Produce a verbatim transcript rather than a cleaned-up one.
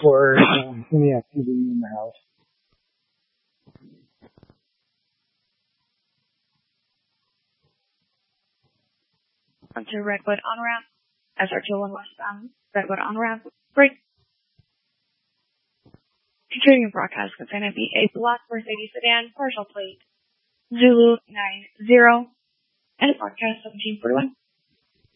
for um, any activity in the house. Onto Redwood on-ramp, S R two oh one westbound, Redwood on-ramp, break. Continuing broadcast is going to be a black Mercedes sedan, partial plate, Zulu nine zero, and broadcast seventeen forty-one.